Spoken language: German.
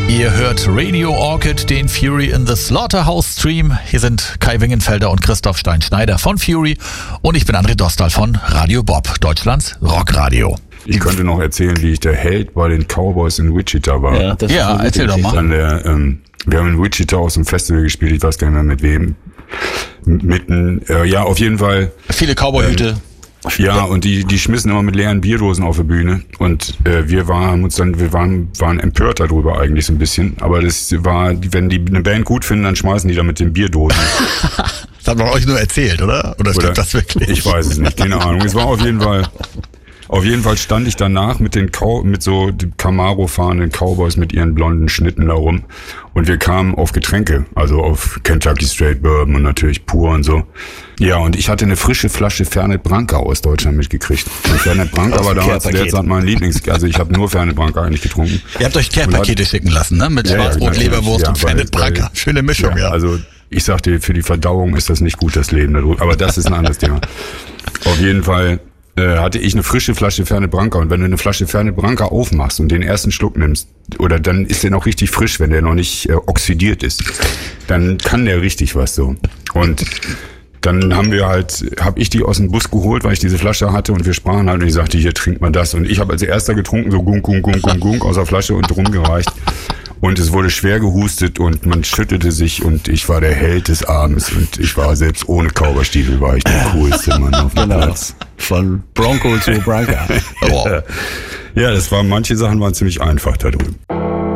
Ihr hört Radio Orchid, den Fury in the Slaughterhouse Stream. Hier sind Kai Wingenfelder und Christoph Stein-Schneider von Fury und ich bin André Dostal von Radio Bob, Deutschlands Rockradio. Ich könnte noch erzählen, wie ich der Held bei den Cowboys in Wichita war. Ja, erzähl doch mal. Wir haben in Wichita aus dem Festival gespielt, ich weiß gar nicht mehr mit wem. Auf jeden Fall. Viele Cowboyhüte. Ja, und die schmissen immer mit leeren Bierdosen auf die Bühne. Und wir waren empört darüber eigentlich so ein bisschen. Aber das war, wenn die eine Band gut finden, dann schmeißen die da mit den Bierdosen. Das hat man euch nur erzählt, oder? Oder stimmt das wirklich? Ich weiß es nicht, keine Ahnung. Es war auf jeden Fall stand ich danach mit so Camaro fahrenden Cowboys mit ihren blonden Schnitten da rum. Und wir kamen auf Getränke, also auf Kentucky Straight Bourbon und natürlich pur und so. Ja, und ich hatte eine frische Flasche Fernet Branca aus Deutschland mitgekriegt. Und Fernet Branca war damals zu der Zeit mein also ich habe nur Fernet Branca eigentlich getrunken. Ihr habt euch Care-Pakete schicken lassen, ne? Mit Schwarzbrot, Leberwurst und Fernet Branca. Schöne Mischung, ja. Also ich sagte, für die Verdauung ist das nicht gut, das Leben. Aber das ist ein anderes Thema. Auf jeden Fall hatte ich eine frische Flasche Fernet Branca. Und wenn du eine Flasche Fernet Branca aufmachst und den ersten Schluck nimmst, oder dann ist der noch richtig frisch, wenn der noch nicht oxidiert ist, dann kann der richtig was so. Und dann hab ich die aus dem Bus geholt, weil ich diese Flasche hatte und wir sprachen halt und ich sagte, hier trinkt man das. Und ich habe als erster getrunken, so gunk, gunk, gunk, gunk, gunk aus der Flasche und rumgereicht. Und es wurde schwer gehustet und man schüttelte sich und ich war der Held des Abends und ich war selbst ohne Cowboystiefel war ich der coolste Mann auf dem Platz. Von Bronco zu Branca. Wow. Ja, manche Sachen waren ziemlich einfach da drüben.